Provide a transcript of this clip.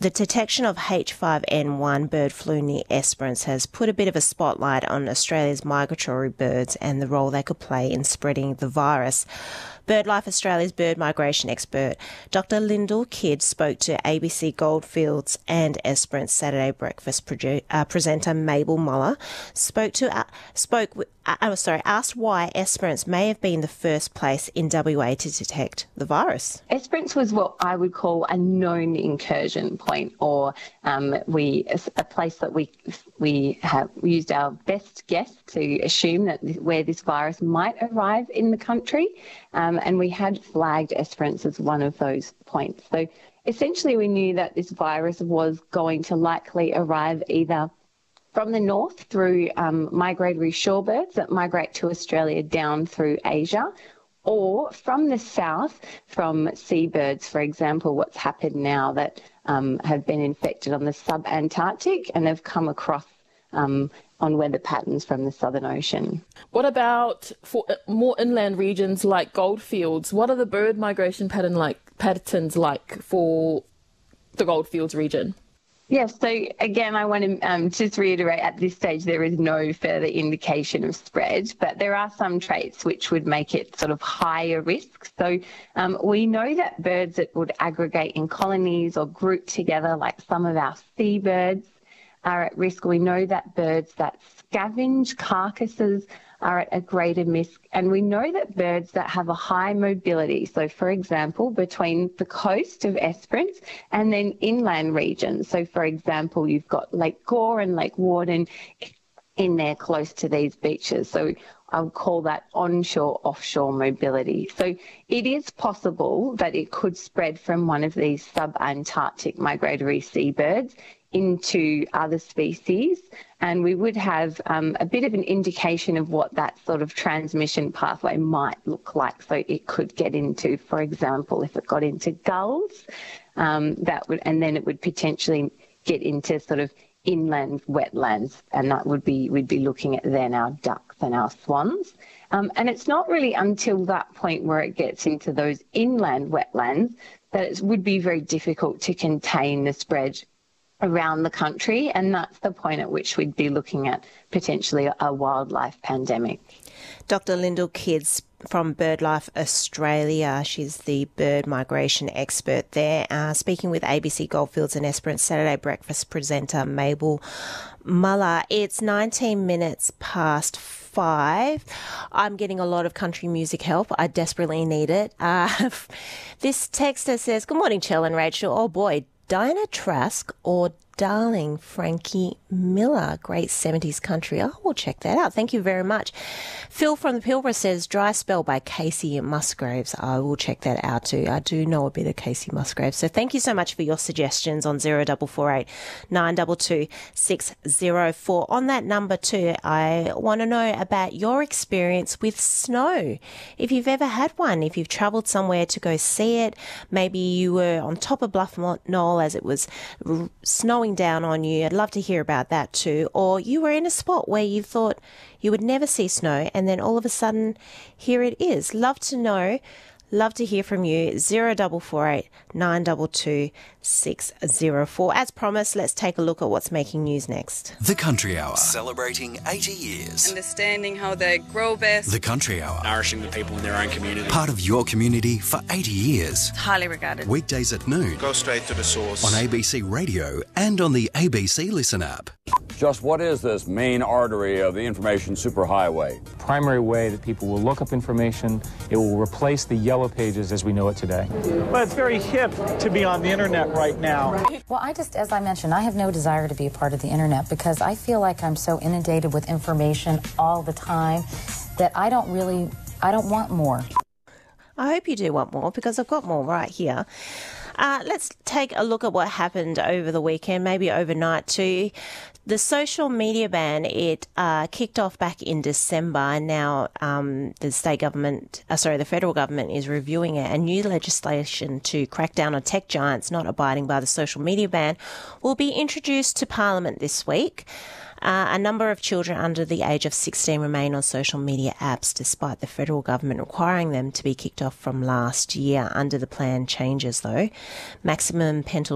The detection of H5N1 bird flu near Esperance has put a bit of a spotlight on Australia's migratory birds and the role they could play in spreading the virus. BirdLife Australia's bird migration expert, Dr. Lyndall Kidd, spoke to ABC Goldfields and Esperance Saturday Breakfast presenter Mabel Muller, asked why Esperance may have been the first place in WA to detect the virus. Esperance was what I would call a known incursion point, or a place that we have used our best guess to assume that where this virus might arrive in the country, and we had flagged Esperance as one of those points. So essentially we knew that this virus was going to likely arrive either from the north through migratory shorebirds that migrate to Australia down through Asia, or from the south from seabirds, for example, what's happened now that have been infected on the sub-Antarctic and have come across on weather patterns from the Southern Ocean. What about for more inland regions like Goldfields? What are the bird migration patterns like for the Goldfields region? Yes, so again, I want to just reiterate at this stage there is no further indication of spread, but there are some traits which would make it sort of higher risk. So we know that birds that would aggregate in colonies or group together, like some of our seabirds, are at risk. We know that birds that scavenge carcasses are at a greater risk, and we know that birds that have a high mobility, so for example between the coast of Esperance and then inland regions, so for example you've got Lake Gore and Lake Warden in there close to these beaches, so I would call that onshore offshore mobility. So it is possible that it could spread from one of these sub-Antarctic migratory seabirds into other species, and we would have a bit of an indication of what that sort of transmission pathway might look like. So it could get into, for example, if it got into gulls, and then it would potentially get into sort of inland wetlands, and that would be, we'd be looking at then our ducks and our swans. And it's not really until that point where it gets into those inland wetlands that it would be very difficult to contain the spread around the country, and that's the point at which we'd be looking at potentially a wildlife pandemic. Dr. Lyndall Kidd from BirdLife Australia, she's the bird migration expert there, speaking with ABC Goldfields and Esperance Saturday Breakfast presenter Mabel Muller. It's 19 minutes past 5. I'm getting a lot of country music help. I desperately need it. This texter says, "Good morning, Chell and Rachel. Oh boy, Diana Trask or Darling Frankie Miller, great 70s country." Oh, we'll check that out. Thank you very much. Phil from the Pilbara says Dry Spell by Casey Musgraves. I will check that out too. I do know a bit of Casey Musgraves. So thank you so much for your suggestions on 0448 922 604. On that number too, I want to know about your experience with snow. If you've ever had one, if you've travelled somewhere to go see it, maybe you were on top of Bluff Knoll as it was snowing down on you. I'd love to hear about that too. Or you were in a spot where you thought you would never see snow and then all of a sudden here it is. Love to know. Love to hear from you. 0448 922 604. As promised, let's take a look at what's making news next. The Country Hour. Celebrating 80 years. Understanding how they grow best. The Country Hour. Nourishing the people in their own community. Part of your community for 80 years. Highly regarded. Weekdays at noon. Go straight to the source. On ABC Radio and on the ABC Listen app. Just what is this main artery of the information superhighway? Primary way that people will look up information. It will replace the yellow pages as we know it today. Well, it's very hip to be on the internet right now. Well, as I mentioned, I have no desire to be a part of the internet because I feel like I'm so inundated with information all the time that I don't want more. I hope you do want more because I've got more right here. Let's take a look at what happened over the weekend, maybe overnight too. The social media ban, it kicked off back in December, and now the federal government is reviewing it. And new legislation to crack down on tech giants not abiding by the social media ban will be introduced to Parliament this week. A number of children under the age of 16 remain on social media apps despite the federal government requiring them to be kicked off from last year. Under the plan changes, though, maximum